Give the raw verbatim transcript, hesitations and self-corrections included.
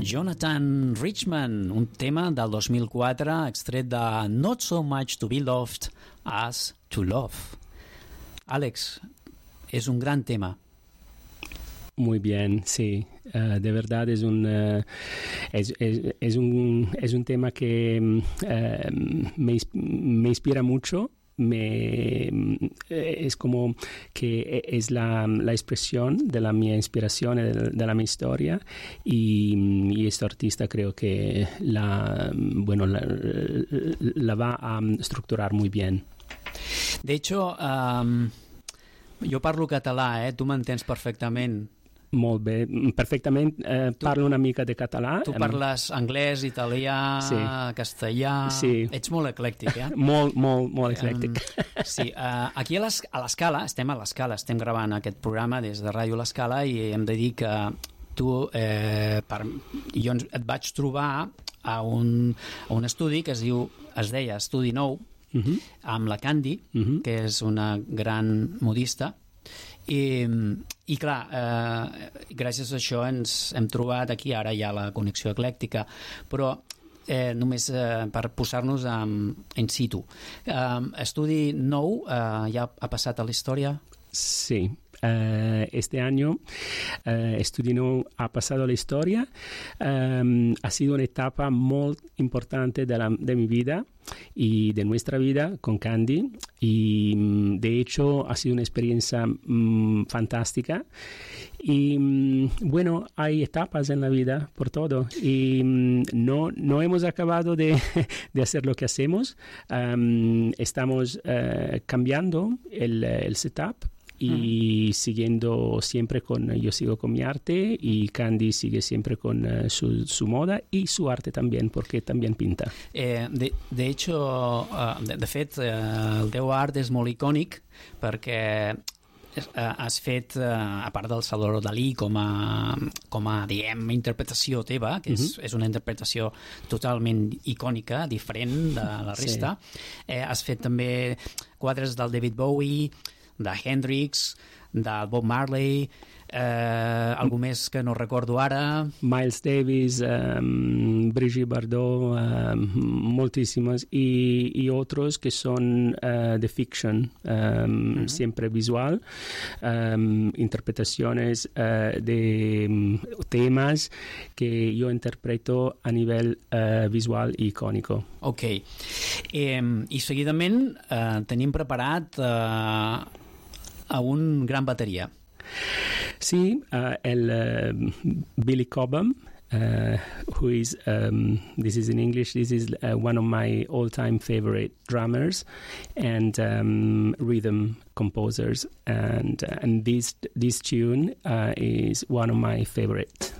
Jonathan Richman, un tema del dos mil quatre extret de Not So Much To Be Loved As To Love. Àlex, és un gran tema. Muy bien, sí. Uh, de verdad es un, uh, es, es, es un es un tema que uh, me, me inspira mucho. Me, es como que es la, la expresión de la mia inspiración, de, de la mi historia, y, y este artista creo que la, bueno, la, la va a estructurar muy bien. De hecho, um, jo parlo català, eh? Tu m'entens perfectament. Molt bé, perfectament. Eh, tu, parlo una mica de català. Tu parles anglès, italià, sí. castellà... Sí. Ets molt eclèctic, eh? molt, molt, molt eclèctic. Um, sí, uh, aquí a l'Escala, estem a l'Escala, estem gravant aquest programa des de Ràdio l'Escala i hem de dir que tu, eh, per, jo et vaig trobar a un, a un estudi que es diu, es deia Estudi Nou, uh-huh. amb la Candy, uh-huh. que és una gran modista, i, i clar, eh, gràcies a això ens hem trobat aquí, ara hi ha la connexió eclèctica, però eh, només eh, per posar-nos en, en situ. Eh, Estudi Nou eh, ja ha passat a la història? Sí. Uh, este año uh, Estudi Nou ha pasado a la historia. Um, ha sido una etapa muy importante de, la, de mi vida y de nuestra vida con Candy, y de hecho ha sido una experiencia um, fantástica. Y um, bueno, hay etapas en la vida por todo, y um, no, no hemos acabado de, de hacer lo que hacemos. Um, estamos uh, cambiando el, el setup y uh-huh. siguiendo siempre con, yo sigo con mi arte y Candy sigue siempre con uh, su, su moda y su arte también, porque también pinta. Eh, de, de hecho, uh, de, de fet, uh, el teu art és molt icònic perquè uh, has fet, uh, a part del Salvador Dalí com a, com a diguem, interpretació teva, que és, uh-huh. és una interpretació totalment icònica, diferent de la resta, sí. eh, has fet també quadres del David Bowie, de Hendrix, de Bob Marley, eh, algú més que no recordo ara. Miles Davis, um, Brigitte Bardot, um, moltísimas, y, y otros que son uh, de fiction, um, uh-huh. siempre visual, um, interpretaciones uh, de um, temas que yo interpreto a nivel uh, visual i icònico. Ok. Eh, I seguidament eh, tenim preparat eh, a un gran bateria. Sí, uh, el uh, Billy Cobham, uh, who is, um, this is in English, this is uh, one of my all-time favorite drummers and um, rhythm composers, and uh, and this this tune uh, is one of my favorite.